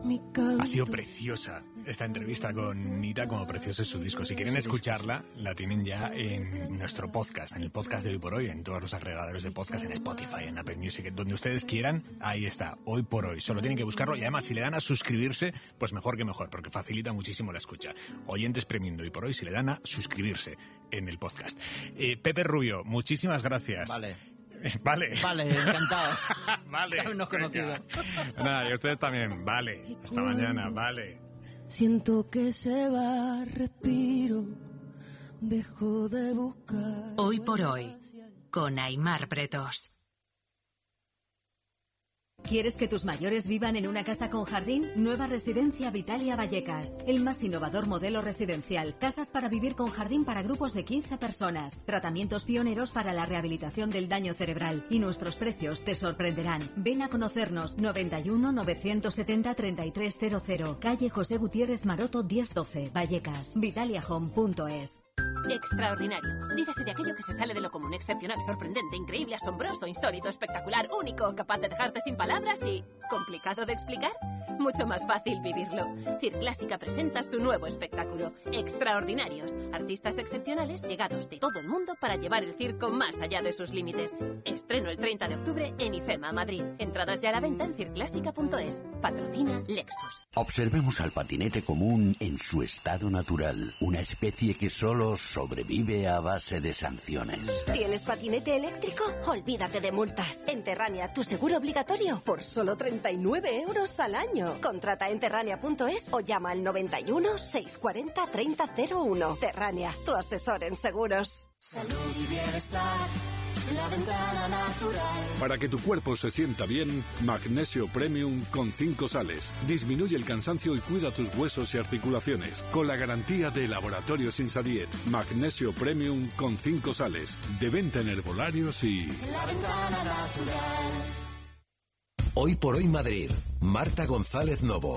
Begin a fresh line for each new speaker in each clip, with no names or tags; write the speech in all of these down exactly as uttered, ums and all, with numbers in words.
Ha sido preciosa esta entrevista con Nita, como precioso es su disco. Si quieren escucharla, la tienen ya en nuestro podcast, en el podcast de Hoy por Hoy, en todos los agregadores de podcast, en Spotify, en Apple Music, donde ustedes quieran. Ahí está, Hoy por Hoy. Solo tienen que buscarlo y además si le dan a suscribirse, pues mejor que mejor, porque facilita muchísimo la escucha. Oyentes premium de Hoy por Hoy, si le dan a suscribirse en el podcast. Eh, Pepe Rubio, muchísimas gracias.
Vale.
Vale.
Vale, encantado.
Vale.
Habernos conocido.
Nada, y ustedes también. Vale. Hasta mañana. Vale.
Siento que se va, respiro, dejo de buscar.
Hoy por Hoy, con Aimar Pretos. ¿Quieres que tus mayores vivan en una casa con jardín? Nueva Residencia Vitalia Vallecas. El más innovador modelo residencial. Casas para vivir con jardín para grupos de quince personas. Tratamientos pioneros para la rehabilitación del daño cerebral. Y nuestros precios te sorprenderán. Ven a conocernos. noventa y uno, novecientos setenta, treinta y tres cero cero. Calle José Gutiérrez Maroto diez doce. Vallecas. Vitalia Home punto es.
Extraordinario. Dígase de aquello que se sale de lo común, excepcional, sorprendente, increíble, asombroso, insólito, espectacular, único, capaz de dejarte sin palabras y... ¿complicado de explicar? Mucho más fácil vivirlo. Circlásica presenta su nuevo espectáculo. Extraordinarios. Artistas excepcionales llegados de todo el mundo para llevar el circo más allá de sus límites. Estreno el treinta de octubre en IFEMA, Madrid. Entradas ya a la venta en circlásica punto es. Patrocina Lexus.
Observemos al patinete común en su estado natural. Una especie que solo sobrevive a base de sanciones.
¿Tienes patinete eléctrico? Olvídate de multas. En Terrania, tu seguro obligatorio por solo treinta y nueve euros al año. Contrata en terrania punto es o llama al noventa y uno, seiscientos cuarenta, treinta cero uno. Terrania, tu asesor en seguros.
Salud y bienestar. La ventana natural.
Para que tu cuerpo se sienta bien, Magnesio Premium con cinco sales. Disminuye el cansancio y cuida tus huesos y articulaciones. Con la garantía de Laboratorios Insadiet. Magnesio Premium con cinco sales. De venta en herbolarios y...
La ventana natural.
Hoy por Hoy Madrid. Marta González Novo.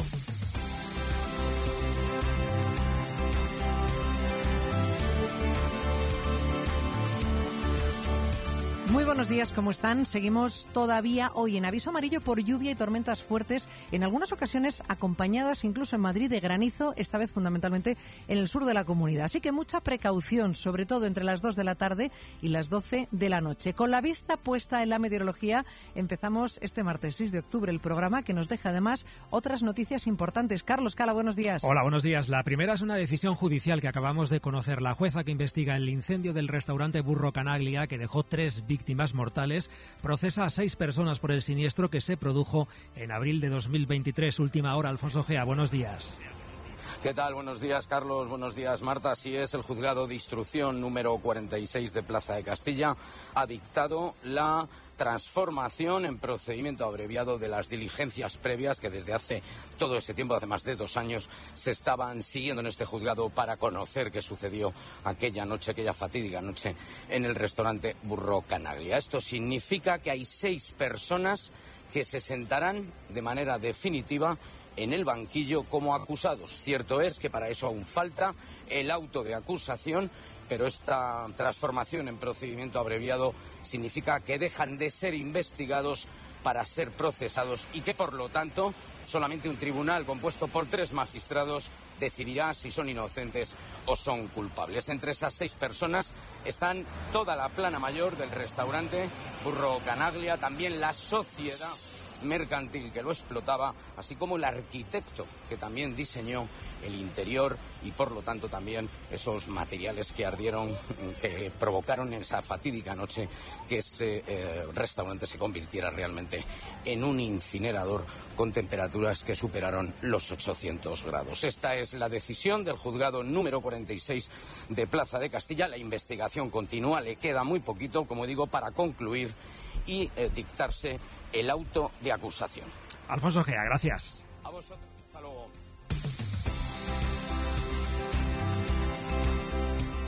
Muy buenos días, ¿cómo están? Seguimos todavía hoy en aviso amarillo por lluvia y tormentas fuertes, en algunas ocasiones acompañadas incluso en Madrid de granizo, esta vez fundamentalmente en el sur de la comunidad. Así que mucha precaución, sobre todo entre las dos de la tarde y las doce de la noche. Con la vista puesta en la meteorología, empezamos este martes seis de octubre el programa, que nos deja además otras noticias importantes. Carlos Cala, buenos días.
Hola, buenos días. La primera es una decisión judicial que acabamos de conocer. La jueza que investiga el incendio del restaurante Burro Canaglia, que dejó tres víctimas víctimas mortales, procesa a seis personas por el siniestro que se produjo en abril de dos mil veintitrés. Última hora, Alfonso Gea, buenos días.
¿Qué tal? Buenos días, Carlos. Buenos días, Marta. Así es, el juzgado de instrucción número cuarenta y seis de Plaza de Castilla ha dictado la transformación en procedimiento abreviado de las diligencias previas que desde hace todo ese tiempo, hace más de dos años, se estaban siguiendo en este juzgado para conocer qué sucedió aquella noche, aquella fatídica noche en el restaurante Burro Canaglia. Esto significa que hay seis personas que se sentarán de manera definitiva en el banquillo como acusados. Cierto es que para eso aún falta el auto de acusación, pero esta transformación en procedimiento abreviado significa que dejan de ser investigados para ser procesados y que, por lo tanto, solamente un tribunal compuesto por tres magistrados decidirá si son inocentes o son culpables. Entre esas seis personas están toda la plana mayor del restaurante Burro Canaglia, también la sociedad mercantil que lo explotaba, así como el arquitecto que también diseñó el interior y por lo tanto también esos materiales que ardieron, que provocaron en esa fatídica noche que este eh, restaurante se convirtiera realmente en un incinerador con temperaturas que superaron los ochocientos grados. Esta es la decisión del juzgado número cuarenta y seis de Plaza de Castilla. La investigación continúa, le queda muy poquito, como digo, para concluir y eh, dictarse el auto de acusación.
Alfonso Gea, gracias.
A vosotros, hasta luego.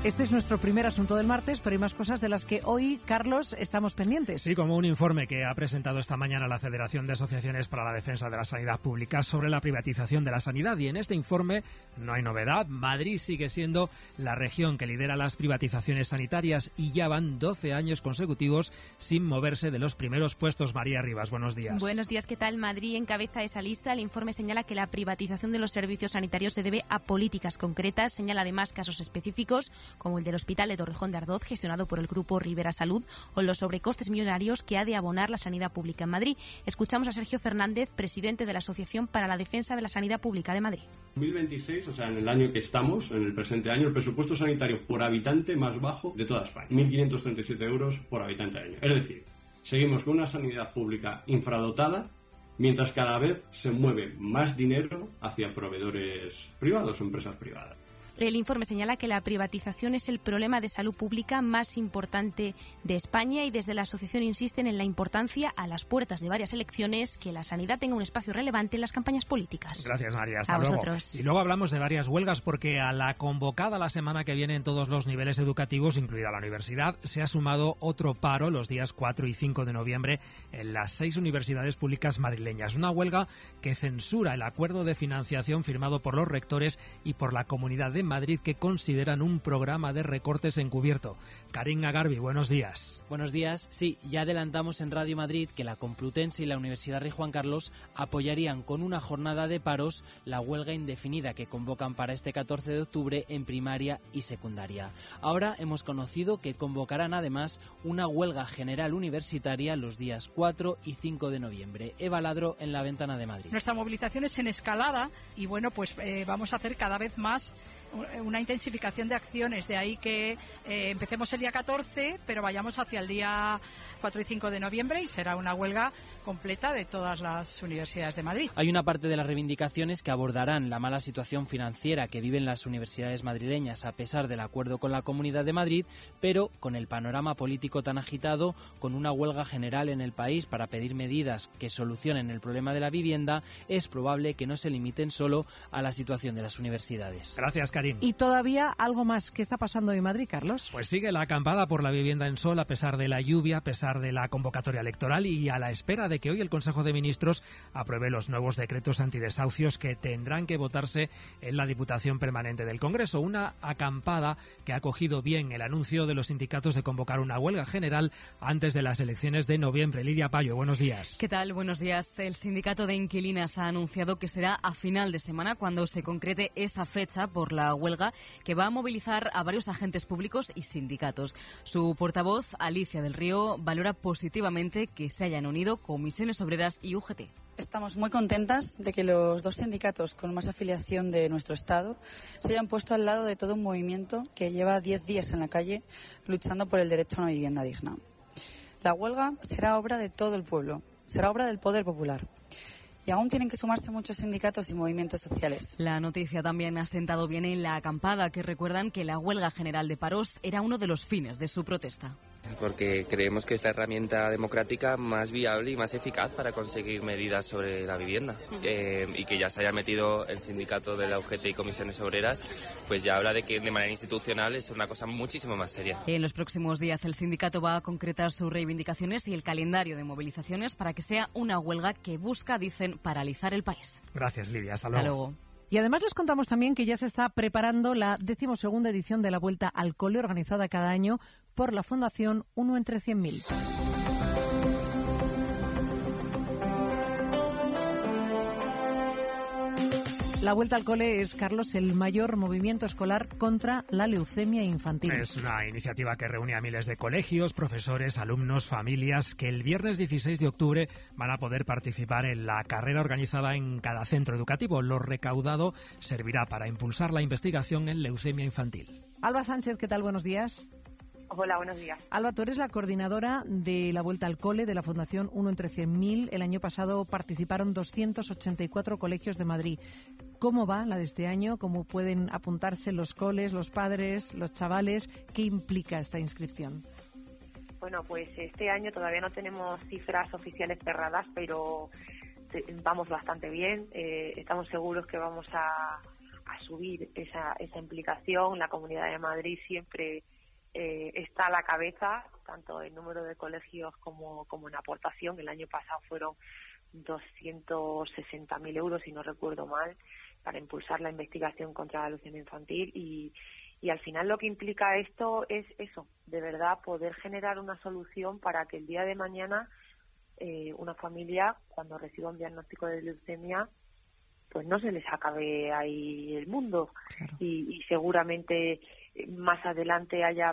Este es nuestro primer asunto del martes, pero hay más cosas de las que hoy, Carlos, estamos pendientes.
Sí, como un informe que ha presentado esta mañana la Federación de Asociaciones para la Defensa de la Sanidad Pública sobre la privatización de la sanidad. Y en este informe no hay novedad. Madrid sigue siendo la región que lidera las privatizaciones sanitarias y ya van doce años consecutivos sin moverse de los primeros puestos. María Rivas, buenos días.
Buenos días, ¿qué tal? Madrid encabeza esa lista. El informe señala que la privatización de los servicios sanitarios se debe a políticas concretas. Señala además casos específicos como el del Hospital de Torrejón de Ardoz, gestionado por el grupo Rivera Salud, o los sobrecostes millonarios que ha de abonar la sanidad pública en Madrid. Escuchamos a Sergio Fernández, presidente de la Asociación para la Defensa de la Sanidad Pública de Madrid.
dos mil veintiséis, o sea, en el año que estamos, en el presente año, el presupuesto sanitario por habitante más bajo de toda España, mil quinientos treinta y siete euros por habitante al año. Es decir, seguimos con una sanidad pública infradotada, mientras cada vez se mueve más dinero hacia proveedores privados o empresas privadas.
El informe señala que la privatización es el problema de salud pública más importante de España y desde la asociación insisten en la importancia, a las puertas de varias elecciones, que la sanidad tenga un espacio relevante en las campañas políticas.
Gracias, María. Hasta
a
luego.
Vosotros.
Y luego hablamos de varias huelgas porque a la convocada la semana que viene en todos los niveles educativos, incluida la universidad, se ha sumado otro paro los días cuatro y cinco de noviembre en las seis universidades públicas madrileñas. Una huelga que censura el acuerdo de financiación firmado por los rectores y por la Comunidad de Madrid, que consideran un programa de recortes encubierto. Karin Agarbi, buenos días.
Buenos días. Sí, ya adelantamos en Radio Madrid que la Complutense y la Universidad Rey Juan Carlos apoyarían con una jornada de paros la huelga indefinida que convocan para este catorce de octubre en primaria y secundaria. Ahora hemos conocido que convocarán además una huelga general universitaria los días cuatro y cinco de noviembre. Eva Ladro en La Ventana de Madrid.
Nuestra movilización es en escalada y bueno, pues eh, vamos a hacer cada vez más una intensificación de acciones, de ahí que eh, empecemos el día catorce, pero vayamos hacia el día cuatro y cinco de noviembre y será una huelga completa de todas las universidades de Madrid.
Hay una parte de las reivindicaciones que abordarán la mala situación financiera que viven las universidades madrileñas a pesar del acuerdo con la Comunidad de Madrid, pero con el panorama político tan agitado, con una huelga general en el país para pedir medidas que solucionen el problema de la vivienda, es probable que no se limiten solo a la situación de las universidades.
Gracias, Karin.
Y todavía algo más. ¿Qué está pasando en Madrid, Carlos?
Pues sigue la acampada por la vivienda en sol a pesar de la lluvia, a pesar de la convocatoria electoral y a la espera de que hoy el Consejo de Ministros apruebe los nuevos decretos antidesahucios que tendrán que votarse en la Diputación Permanente del Congreso. Una acampada que ha acogido bien el anuncio de los sindicatos de convocar una huelga general antes de las elecciones de noviembre. Lidia Payo, buenos días.
¿Qué tal? Buenos días. El sindicato de inquilinas ha anunciado que será a final de semana cuando se concrete esa fecha por la huelga que va a movilizar a varios agentes públicos y sindicatos. Su portavoz, Alicia del Río, valora positivamente que se hayan unido Comisiones Obreras y U G T.
Estamos muy contentas de que los dos sindicatos con más afiliación de nuestro Estado se hayan puesto al lado de todo un movimiento que lleva diez días en la calle luchando por el derecho a una vivienda digna. La huelga será obra de todo el pueblo, será obra del poder popular. Y aún tienen que sumarse muchos sindicatos y movimientos sociales.
La noticia también ha sentado bien en la acampada, que recuerdan que la huelga general de paros era uno de los fines de su protesta.
Porque creemos que es la herramienta democrática más viable y más eficaz para conseguir medidas sobre la vivienda. Eh, y que ya se haya metido el sindicato de la U G T y Comisiones Obreras, pues ya habla de que de manera institucional es una cosa muchísimo más seria.
En los próximos días el sindicato va a concretar sus reivindicaciones y el calendario de movilizaciones para que sea una huelga que busca, dicen, paralizar el país.
Gracias, Lidia. Hasta,
Hasta
luego.
luego.
Y además les contamos también que ya se está preparando la decimosegunda edición de la Vuelta al Cole, organizada cada año por la Fundación Uno entre cien mil. La Vuelta al Cole es, Carlos, el mayor movimiento escolar contra la leucemia infantil.
Es una iniciativa que reúne a miles de colegios, profesores, alumnos, familias, que el viernes dieciséis de octubre van a poder participar en la carrera organizada en cada centro educativo. Lo recaudado servirá para impulsar la investigación en leucemia infantil.
Alba Sánchez, ¿qué tal? Buenos días.
Hola, buenos días.
Alba, tú eres la coordinadora de la Vuelta al Cole de la Fundación Uno entre cien mil. El año pasado participaron doscientos ochenta y cuatro colegios de Madrid. ¿Cómo va la de este año? ¿Cómo pueden apuntarse los coles, los padres, los chavales? ¿Qué implica esta inscripción?
Bueno, pues este año todavía no tenemos cifras oficiales cerradas, pero vamos bastante bien. Eh, estamos seguros que vamos a a subir esa, esa implicación. La Comunidad de Madrid siempre eh, está a la cabeza, tanto en número de colegios como, como en aportación. El año pasado fueron doscientos sesenta mil euros, si no recuerdo mal, para impulsar la investigación contra la leucemia infantil y, y al final lo que implica esto es eso, de verdad poder generar una solución para que el día de mañana eh, una familia, cuando reciba un diagnóstico de leucemia, pues no se les acabe ahí el mundo. Claro. y, y seguramente más adelante haya